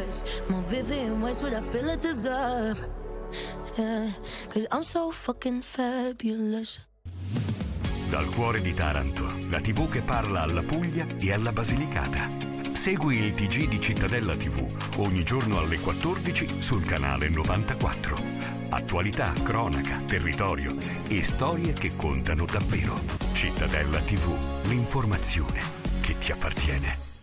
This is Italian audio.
universe. More vivid in ways what I feel I deserve. Yeah, 'cause I'm so fucking fabulous. Dal cuore di Taranto, la TV che parla alla Puglia e alla Basilicata. Segui il TG di Cittadella TV ogni giorno alle 14 sul canale 94. Attualità, cronaca, territorio e storie che contano davvero. Cittadella TV, l'informazione che ti appartiene.